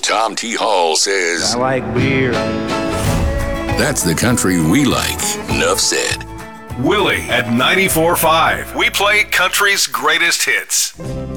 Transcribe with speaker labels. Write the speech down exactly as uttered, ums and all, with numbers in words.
Speaker 1: Tom T. Hall says,
Speaker 2: I like beer.
Speaker 1: That's the country we like. Enough said.
Speaker 3: Willie at ninety-four point five. We play country's greatest hits.